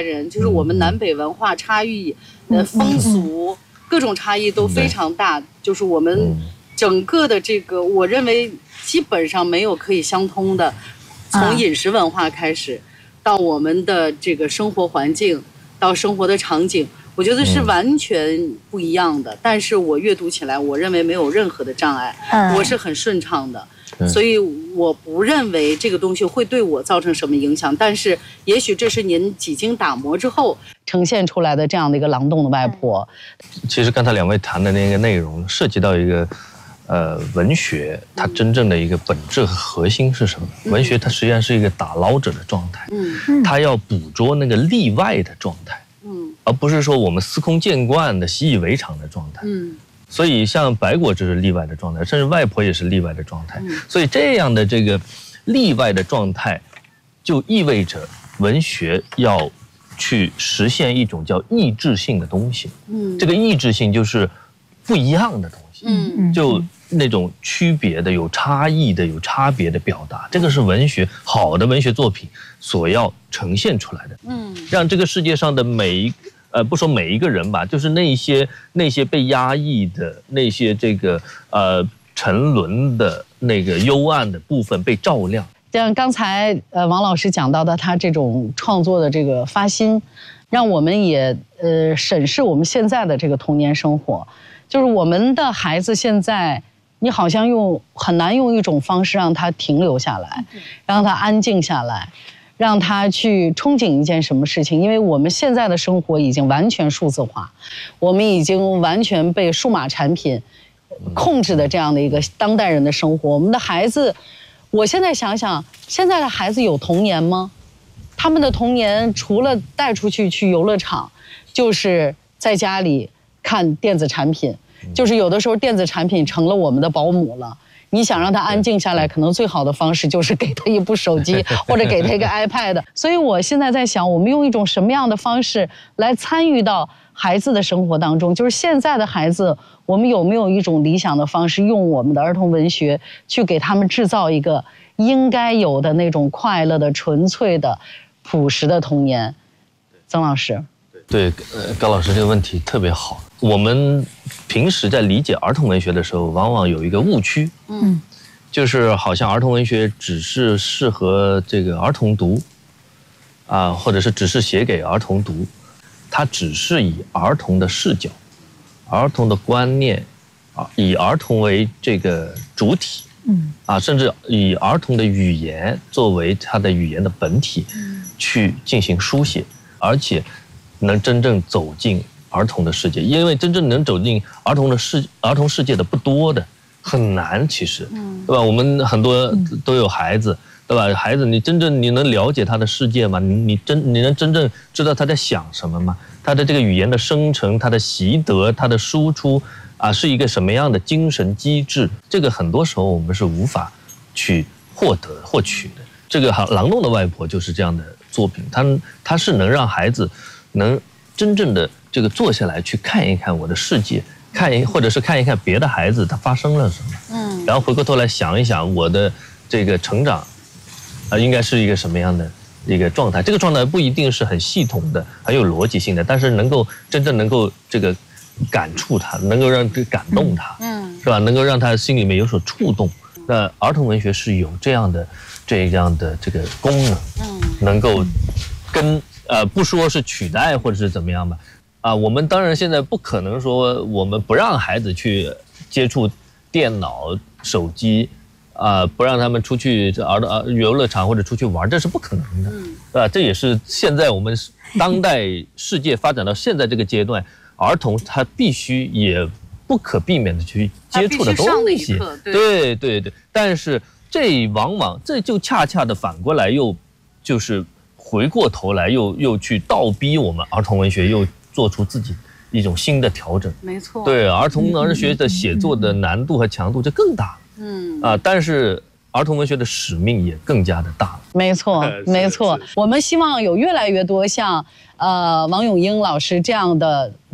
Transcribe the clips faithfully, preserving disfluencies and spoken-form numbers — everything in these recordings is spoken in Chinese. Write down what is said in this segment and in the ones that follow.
人，就是我们南北文化差异、呃风俗各种差异都非常大，就是我们整个的这个，我认为基本上没有可以相通的，从饮食文化开始，到我们的这个生活环境，到生活的场景。我觉得是完全不一样的，但是我阅读起来，我认为没有任何的障碍，我是很顺畅的，所以我不认为这个东西会对我造成什么影响。但是也许这是您几经打磨之后呈现出来的这样的一个狼洞的外婆。 其实刚才两位谈的那个内容涉及到一个呃文学它真正的一个本质和核心是什么？文学它实际上是一个打捞者的状态，嗯，它要捕捉那个例外的状态。嗯，而不是说我们司空见惯的习以为常的状态。嗯，所以像白果就是例外的状态，甚至外婆也是例外的状态。嗯，所以这样的这个例外的状态，就意味着文学要去实现一种叫异质性的东西。嗯，这个异质性就是不一样的东西。嗯，就那种区别的、有差异的、有差别的表达，这个是文学好的文学作品所要呈现出来的。嗯，让这个世界上的每一呃不说每一个人吧，就是那些那些被压抑的那些这个呃沉沦的那个幽暗的部分被照亮。 像刚才呃王老师讲到的，他这种创作的这个发心，让我们也呃审视我们现在的这个童年生活，就是我们的孩子现在。你好像用很难用一种方式让他停留下来，让他安静下来，让他去憧憬一件什么事情。因为我们现在的生活已经完全数字化，我们已经完全被数码产品控制的这样的一个当代人的生活。我们的孩子，我现在想想，现在的孩子有童年吗？他们的童年除了带出去去游乐场，就是在家里看电子产品。就是有的时候电子产品成了我们的保姆了，你想让他安静下来，可能最好的方式就是给他一部手机或者给他一个 iPad。 所以我现在在想，我们用一种什么样的方式来参与到孩子的生活当中，就是现在的孩子，我们有没有一种理想的方式，用我们的儿童文学去给他们制造一个应该有的那种快乐的、纯粹的、朴实的童年。曾老师。 对，呃，高老师这个问题特别好。我们平时在理解儿童文学的时候，往往有一个误区，嗯，就是好像儿童文学只是适合这个儿童读，啊，或者是只是写给儿童读，它只是以儿童的视角、儿童的观念，啊，以儿童为这个主体，嗯，啊，甚至以儿童的语言作为它的语言的本体，去进行书写，而且。能真正走进儿童的世界，因为真正能走进儿童的世儿童世界的不多的，很难，其实，对吧？我们很多都有孩子，对吧？孩子，你真正你能了解他的世界吗？你你真你能真正知道他在想什么吗？他的这个语言的生成，他的习得，他的输出啊，是一个什么样的精神机制？这个很多时候我们是无法去获得获取的。这个《狼洞的外婆》就是这样的作品，它它是能让孩子。能真正的这个坐下来去看一看我的世界，看一或者是看一看别的孩子他发生了什么，嗯，然后回过头来想一想我的这个成长，啊，应该是一个什么样的一个状态？这个状态不一定是很系统的、很有逻辑性的，但是能够真正能够这个感触他，能够让这感动他，嗯，是吧？能够让他心里面有所触动。那儿童文学是有这样的这样的这个功能，嗯，能够跟。呃，不说是取代或者是怎么样吧，啊，我们当然现在不可能说我们不让孩子去接触电脑、手机，啊，不让他们出去儿童游乐场或者出去玩，这是不可能的，啊，这也是现在我们当代世界发展到现在这个阶段，儿童他必须也不可避免的去接触的东西，对对对，但是这往往这就恰恰的反过来又就是。回过头来又又去倒逼我们儿童文学又做出自己一种新的调整， 没错， 对儿童文学的写作的难度和强度就更大，嗯啊，但是儿童文学的使命也更加的大了。 没错，没错，我们希望有越来越多像呃王永英老师这样的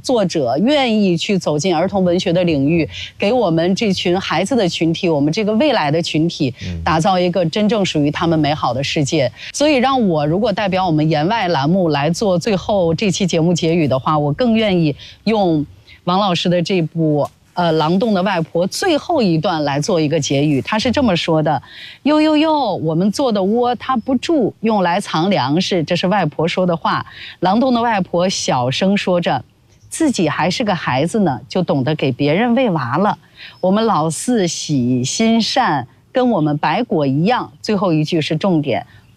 作者愿意去走进儿童文学的领域，给我们这群孩子的群体，我们这个未来的群体，打造一个真正属于他们美好的世界。所以让我如果代表我们言外栏目来做最后这期节目结语的话，我更愿意用王老师的这部呃，狼洞的外婆最后一段来做一个结语，他是这么说的：呦呦呦，我们做的窝它不住，用来藏粮食，这是外婆说的话。狼洞的外婆小声说着，自己还是个孩子呢，就懂得给别人喂娃了。我们老四喜心善，跟我们白果一样。最后一句是重点，